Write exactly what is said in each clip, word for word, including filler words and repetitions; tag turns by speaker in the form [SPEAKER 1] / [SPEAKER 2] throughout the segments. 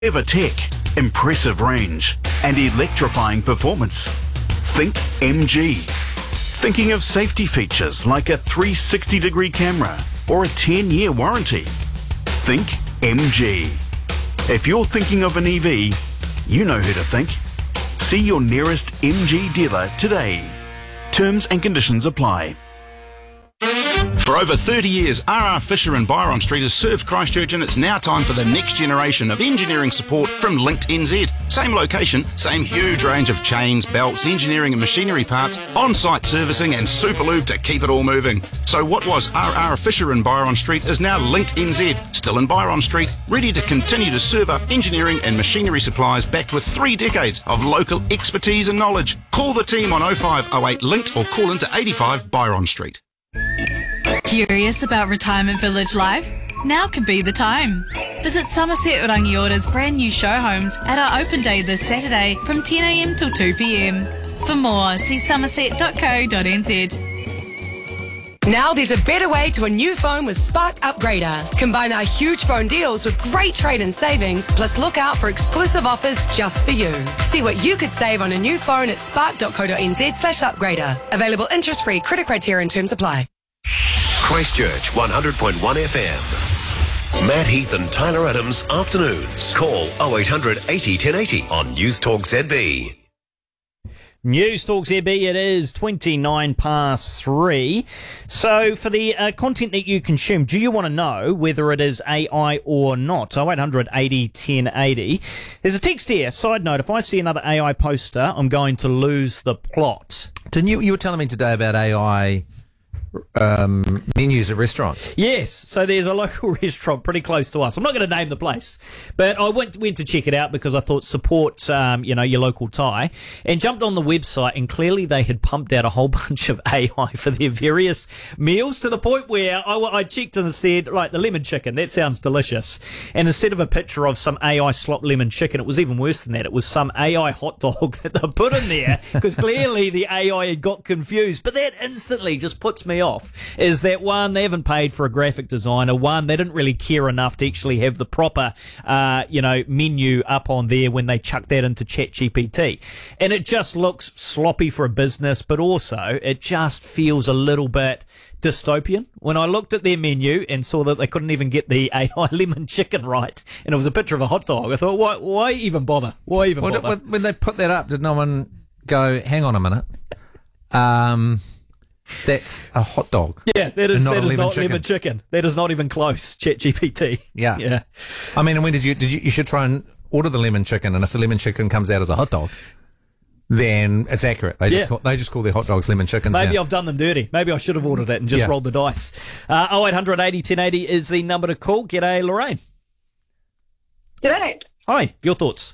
[SPEAKER 1] Clever tech, impressive range, and electrifying performance. Think M G. Thinking of safety features like a three sixty degree camera or a ten year warranty? Think M G. If you're thinking of an E V, you know who to think. See your nearest M G dealer today. Terms and conditions apply.
[SPEAKER 2] For over thirty years, R R Fisher and Byron Street has served Christchurch, and it's now time for the next generation of engineering support from Linked N Z. Same location, same huge range of chains, belts, engineering and machinery parts, on-site servicing and super lube to keep it all moving. So what was R R Fisher and Byron Street is now Linked N Z, still in Byron Street, ready to continue to serve up engineering and machinery suppliers backed with three decades of local expertise and knowledge. Call the team on oh five oh eight Linked or call into eighty-five Byron Street.
[SPEAKER 3] Curious about retirement village life? Now could be the time. Visit Somerset Rangiора's brand new show homes at our open day this Saturday from ten a m till two p m. For more, see somerset dot co dot n z.
[SPEAKER 4] Now there's a better way to a new phone with Spark Upgrader. Combine our huge phone deals with great trade-in savings, plus look out for exclusive offers just for you. See what you could save on a new phone at spark dot co dot n z slash upgrader. Available interest-free, credit criteria and terms apply.
[SPEAKER 5] Christchurch one hundred point one F M. Matt Heath and Tyler Adams afternoons. Call oh eight hundred eighty ten eighty on News Talk Z B.
[SPEAKER 6] News Talk Z B, it is twenty-nine past three. So for the uh, content that you consume, do you want to know whether it is A I or not? oh eight hundred eighty ten eighty. There's a text here. Side note, if I see another A I poster, I'm going to lose the plot.
[SPEAKER 7] Didn't you, you were telling me today about A I um, menus at restaurants?
[SPEAKER 6] Yes, so there's a local restaurant pretty close to us. I'm not going to name the place, but I went went to check it out because I thought support, um, you know, your local Thai, and jumped on the website, and clearly they had pumped out a whole bunch of A I for their various meals to the point where I, I checked and said, right, the lemon chicken, that sounds delicious. And instead of a picture of some A I slop lemon chicken, it was even worse than that. It was some A I hot dog that they put in there because clearly the A I had got confused. But that instantly just puts me off, is that one, they haven't paid for a graphic designer, one, they didn't really care enough to actually have the proper, uh, you know, menu up on there when they chucked that into ChatGPT. And it just looks sloppy for a business, but also it just feels a little bit dystopian. When I looked at their menu and saw that they couldn't even get the A I lemon chicken right, and it was a picture of a hot dog, I thought, why, why even bother? Why even
[SPEAKER 7] well,
[SPEAKER 6] bother?
[SPEAKER 7] When they put that up, did no one go, hang on a minute, um... that's a hot dog.
[SPEAKER 6] Yeah, that is
[SPEAKER 7] not
[SPEAKER 6] that is
[SPEAKER 7] lemon
[SPEAKER 6] not
[SPEAKER 7] chicken.
[SPEAKER 6] lemon chicken. That is not even close. ChatGPT.
[SPEAKER 7] Yeah,
[SPEAKER 6] yeah.
[SPEAKER 7] I mean, and when did you? Did you? You should try and order the lemon chicken, and if the lemon chicken comes out as a hot dog, then it's accurate. They just
[SPEAKER 6] Yeah.
[SPEAKER 7] call, they just call their hot dogs lemon chickens.
[SPEAKER 6] Maybe
[SPEAKER 7] now.
[SPEAKER 6] I've done them dirty. Maybe I should have ordered it and just
[SPEAKER 7] Yeah.
[SPEAKER 6] rolled the dice. Uh, oh eight hundred eighty ten eighty is the number to call. G'day, Lorraine.
[SPEAKER 8] G'day.
[SPEAKER 6] Hi. Your thoughts?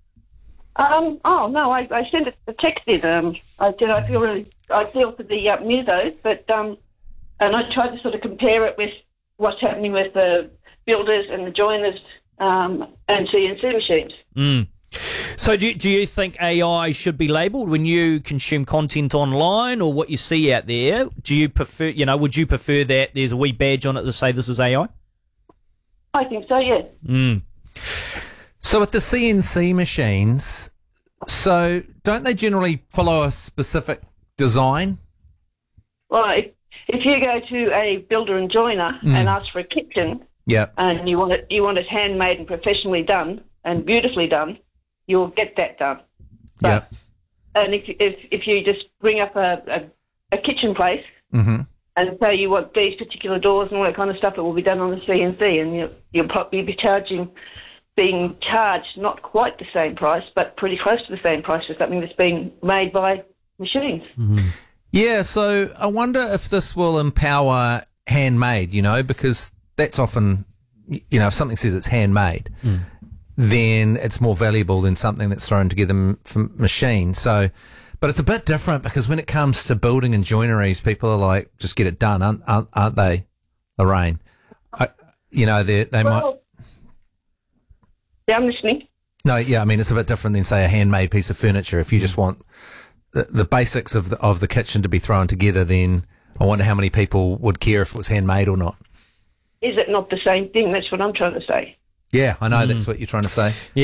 [SPEAKER 8] Um, oh, no, I, I sent a text in. Um, I said I feel really ideal for the uh, musos, but, um, and I tried to sort of compare it with what's happening with the builders and the joiners um, and C N C machines.
[SPEAKER 6] Mm. So do you, do you think A I should be labelled when you consume content online, or what you see out there? Do you prefer, you know, would you prefer that there's a wee badge on it to say this is A I?
[SPEAKER 8] I think so, yeah.
[SPEAKER 6] Mm.
[SPEAKER 7] So with the C N C machines, so don't they generally follow a specific design?
[SPEAKER 8] Well, if, if you go to a builder and joiner
[SPEAKER 7] Mm.
[SPEAKER 8] and ask for a kitchen,
[SPEAKER 7] Yeah.
[SPEAKER 8] and you want it, you want it handmade and professionally done and beautifully done, you'll get that done.
[SPEAKER 7] Yeah.
[SPEAKER 8] And if if if you just bring up a a, a kitchen place
[SPEAKER 7] Mm-hmm.
[SPEAKER 8] and say you want these particular doors and all that kind of stuff, it will be done on the C N C, and you, you'll probably be charging, being charged not quite the same price, but pretty close to the same price for something that's been made by machines.
[SPEAKER 7] Mm-hmm. Yeah, so I wonder if this will empower handmade, you know, because that's often, you know, if something says it's handmade, mm. then it's more valuable than something that's thrown together from machine. So, but it's a bit different because when it comes to building and joineries, people are like, just get it done, aren't, aren't, aren't they, Lorraine? I, you know, they they
[SPEAKER 8] well,
[SPEAKER 7] might...
[SPEAKER 8] Yeah, I'm listening.
[SPEAKER 7] No, yeah, I mean, it's a bit different than, say, a handmade piece of furniture. If you just want the, the basics of the, of the kitchen to be thrown together, then I wonder how many people would care if it was handmade or not.
[SPEAKER 8] Is it not the same thing? That's what I'm trying to say.
[SPEAKER 7] Yeah, I know that's what you're trying to say.